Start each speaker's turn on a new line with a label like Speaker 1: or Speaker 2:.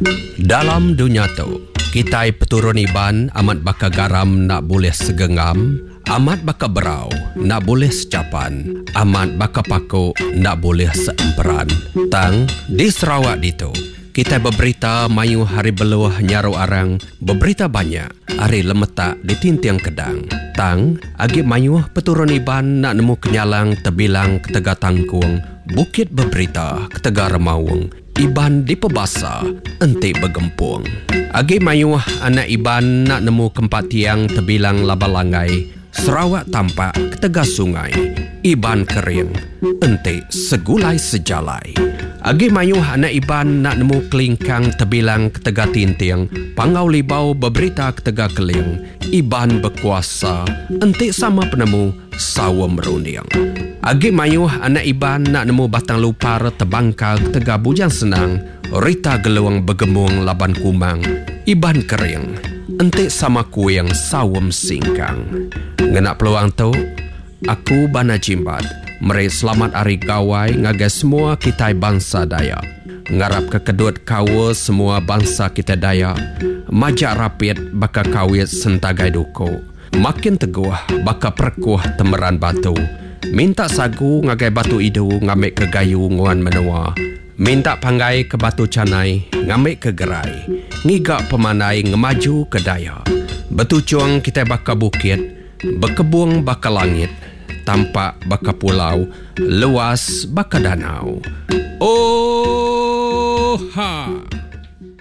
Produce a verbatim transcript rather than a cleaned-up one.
Speaker 1: Dalam dunia tu, kita peturun iban amat baka garam nak boleh segengam, amat baka berau nak boleh secapan, amat baka paku nak boleh seemperan. Tang di Sarawak ditu, kita berberita mayu hari beluah nyaru arang, berberita banyak hari lemetak di tintiang kedang. Tang agi mayu peturun iban nak nemu kenyalang tebilang ketega tangkuang, bukit berberita ketega remawang, iban di pebasa enti begempung. Agi mayuh anak iban nak nemu kempat tiang tebilang labalangai, Sarawak tampak ketega sungai, iban kering enti segulai sejalai. Agi mayuh anak iban nak nemu kelingkang tebilang ketega tintiang, pangau libau berberita ketega keling, iban berkuasa enti sama penemu sawa meruniang. Agi mayuh anak iban nak nemu batang lupar tebangkal ketega bujang senang, rita geluang bergemung laban kumang, iban kering enti sama kuing sawam singkang. Ngenak peluang tu, aku bana jimbat meri selamat hari gawai ngagai semua kita bangsa Dayak. Ngarap kekedut kawa semua bangsa kita Dayak, majak rapid baka kawit sentagai duko, makin teguh baka perkuh temeran batu, minta sagu ngagai batu idu ngamik ke gayu nguan menua, minta panggai ke batu canai ngamik ke gerai, ngigak pemanai ngemaju ke Dayak. Betucuang kita baka bukit, berkebung baka langit, tampak baka pulau, luas baka danau. Oh ha!